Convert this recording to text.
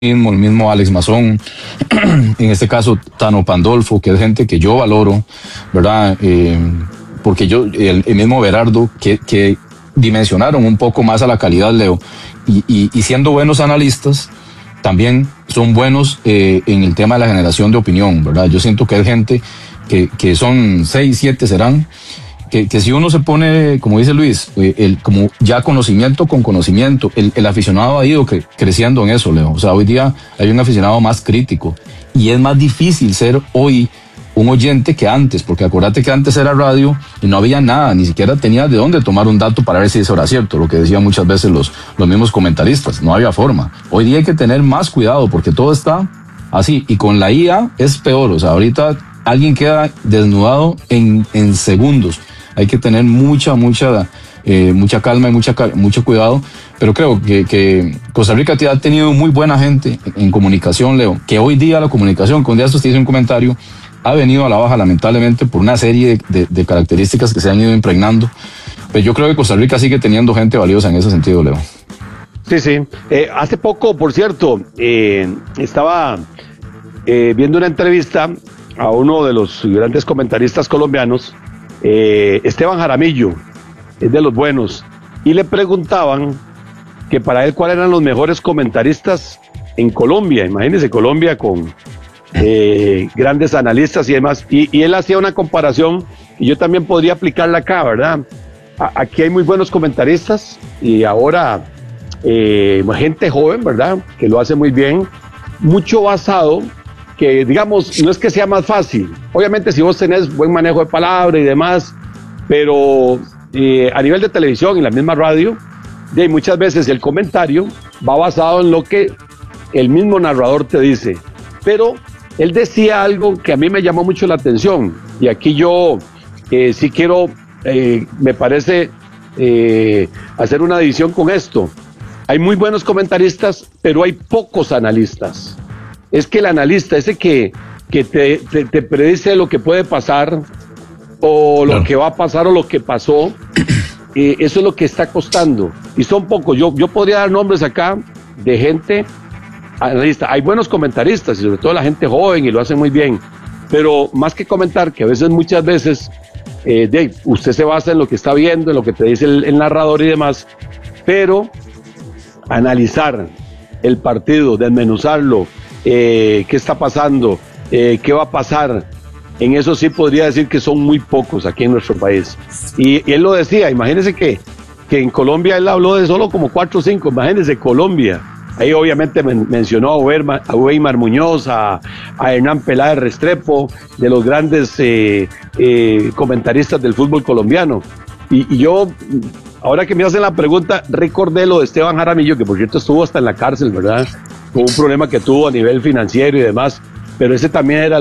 el mismo Alex Mazón, en este caso Tano Pandolfo, que es gente que yo valoro, ¿verdad? Porque el mismo Berardo, que dimensionaron un poco más a la calidad, Leo, y siendo buenos analistas, también son buenos en el tema de la generación de opinión, ¿verdad? Yo siento que hay gente que son 6, 7 serán, que si uno se pone, como dice Luis, como ya conocimiento con conocimiento, el aficionado ha ido creciendo en eso, Leo. O sea, hoy día hay un aficionado más crítico y es más difícil ser hoy un oyente que antes, porque acuérdate que antes era radio y no había nada, ni siquiera tenías de dónde tomar un dato para ver si eso era cierto, lo que decían muchas veces los mismos comentaristas, no había forma. Hoy día hay que tener más cuidado porque todo está así, y con la IA es peor. O sea, ahorita alguien queda desnudado en segundos. Hay que tener mucha calma y mucho cuidado, pero creo que Costa Rica ha tenido muy buena gente en comunicación, Leo, que hoy día la comunicación, que un día usted hizo un comentario, ha venido a la baja lamentablemente por una serie de características que se han ido impregnando, pero yo creo que Costa Rica sigue teniendo gente valiosa en ese sentido, Leo. Sí. Hace poco, por cierto, estaba viendo una entrevista a uno de los grandes comentaristas colombianos, Esteban Jaramillo, es de los buenos, y le preguntaban que para él cuáles eran los mejores comentaristas en Colombia. Imagínense, Colombia con grandes analistas y demás, y él hacía una comparación, y yo también podría aplicarla acá, ¿verdad? Aquí hay muy buenos comentaristas, y ahora gente joven, ¿verdad?, que lo hace muy bien, mucho basado, que digamos, no es que sea más fácil, obviamente si vos tenés buen manejo de palabra y demás, pero a nivel de televisión y la misma radio, muchas veces el comentario va basado en lo que el mismo narrador te dice, pero él decía algo que a mí me llamó mucho la atención, y aquí yo sí quiero, me parece, hacer una división con esto. Hay muy buenos comentaristas, pero hay pocos analistas. Es que el analista, ese que te predice lo que puede pasar, o lo que va a pasar, o lo que pasó, eso es lo que está costando. Y son pocos. Yo podría dar nombres acá de gente analista. Hay buenos comentaristas, y sobre todo la gente joven, y lo hacen muy bien. Pero más que comentar, que muchas veces, usted se basa en lo que está viendo, en lo que te dice el narrador y demás, pero analizar el partido, desmenuzarlo, qué está pasando, qué va a pasar, en eso sí podría decir que son muy pocos aquí en nuestro país. Y él lo decía, imagínense que en Colombia él habló de solo como 4 o 5, imagínense Colombia. Ahí obviamente mencionó a Weimar Muñoz, a Hernán Peláez Restrepo, de los grandes comentaristas del fútbol colombiano. Y yo, ahora que me hacen la pregunta, recordé lo de Esteban Jaramillo, que por cierto estuvo hasta en la cárcel, ¿verdad?, con un problema que tuvo a nivel financiero y demás, pero ese también era